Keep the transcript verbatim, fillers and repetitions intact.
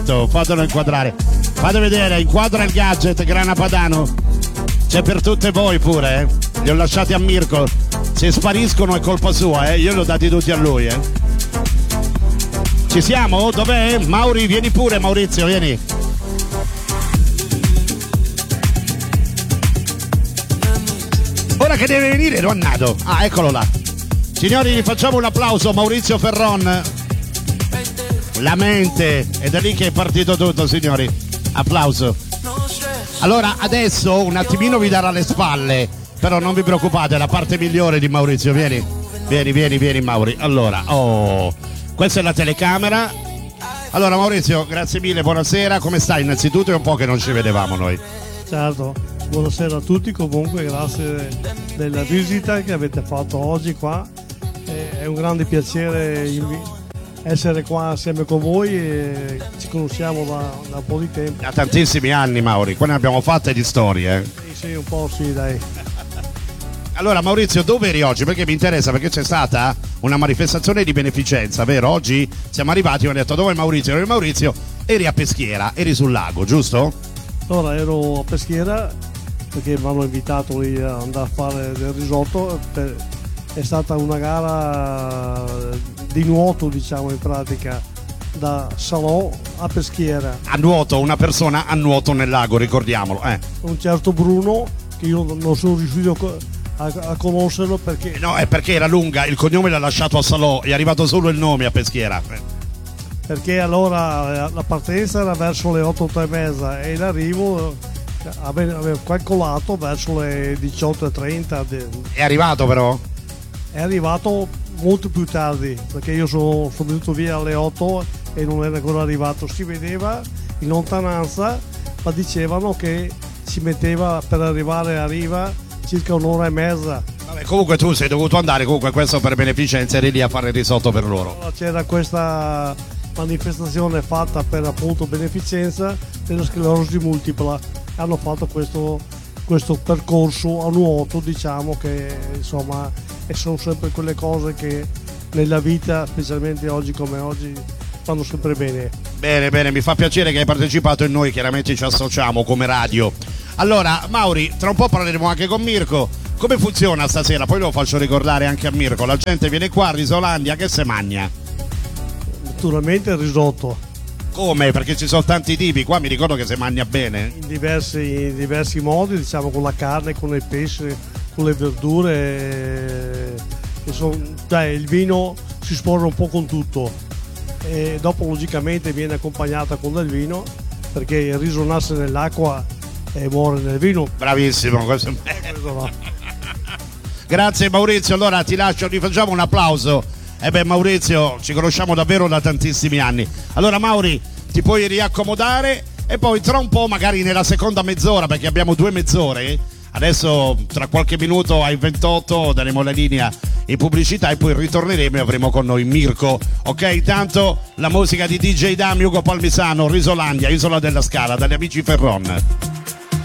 Fatelo inquadrare. Fate vedere, inquadra il gadget, Grana Padano. C'è per tutte voi pure, eh. Li ho lasciati a Mirko. Se spariscono è colpa sua, eh. Io li ho dati tutti a lui, eh. Ci siamo? Dov'è? Mauri, vieni pure, Maurizio, vieni. Ora che deve venire, non è nato. Ah, eccolo là. Signori, gli facciamo un applauso a Maurizio Ferron. La mente, è da lì che è partito tutto, signori. Applauso. Allora, adesso un attimino vi darà le spalle, però non vi preoccupate, è la parte migliore di Maurizio. Vieni, vieni, vieni, vieni, Mauri. Allora, oh, questa è la telecamera. Allora, Maurizio, grazie mille, buonasera. Come stai? Innanzitutto è un po' che non ci vedevamo noi. Certo, buonasera a tutti, comunque grazie della visita che avete fatto oggi qua. È un grande piacere essere qua assieme con voi e ci conosciamo da, da un po' di tempo. Da tantissimi anni, Mauri, qua ne abbiamo fatte di storie. Eh? Sì, sì, un po' sì, dai. Allora, Maurizio, dove eri oggi? Perché mi interessa, perché c'è stata una manifestazione di beneficenza, vero? Oggi siamo arrivati e ho detto, dove è Maurizio? Dove è Maurizio? Eri a Peschiera, eri sul lago, giusto? Allora, ero a Peschiera perché mi hanno invitato lì ad andare a fare del risotto. Per... È stata una gara di nuoto, diciamo, in pratica, da Salò a Peschiera. A nuoto, una persona a nuoto nel lago, ricordiamolo. Eh. Un certo Bruno, che io non sono riuscito a, a conoscerlo perché... No, è perché era lunga, il cognome l'ha lasciato a Salò, è arrivato solo il nome a Peschiera. Eh. Perché allora la partenza era verso le otto e mezza e l'arrivo avevo calcolato verso le diciotto e trenta. È arrivato però? È arrivato molto più tardi perché io sono, sono venuto via alle otto e non era ancora arrivato. Si vedeva in lontananza, ma dicevano che si metteva per arrivare a riva circa un'ora e mezza. Vabbè, comunque tu sei dovuto andare, comunque questo per beneficenza, eri lì a fare il risotto per loro. Allora, c'era questa manifestazione fatta per appunto beneficenza della sclerosi multipla. Hanno fatto questo, questo percorso a nuoto, diciamo, che insomma e sono sempre quelle cose che nella vita, specialmente oggi come oggi, vanno sempre bene. Bene, bene, mi fa piacere che hai partecipato e noi chiaramente ci associamo come radio. Allora, Mauri, tra un po' parleremo anche con Mirko. Come funziona stasera? Poi lo faccio ricordare anche a Mirko. La gente viene qua a Risolandia, che se magna? Naturalmente il risotto. Come? Perché ci sono tanti tipi, qua mi ricordo che si mangia bene. In diversi, in diversi modi, diciamo, con la carne, con il pesce, con le verdure. Insomma, dai, il vino si sposa un po' con tutto. E dopo logicamente viene accompagnata con del vino, perché il riso nasce nell'acqua e muore nel vino. Bravissimo, questo è bello. No. Grazie Maurizio, allora ti lascio, gli facciamo un applauso. E eh beh Maurizio, ci conosciamo davvero da tantissimi anni. Allora Mauri, ti puoi riaccomodare e poi tra un po', magari nella seconda mezz'ora, perché abbiamo due mezz'ore, adesso tra qualche minuto ai ventotto daremo la linea in pubblicità e poi ritorneremo e avremo con noi Mirko. Ok, intanto la musica di D J Dami, Ugo Palmisano, Risolandia, Isola della Scala, dagli amici Ferron.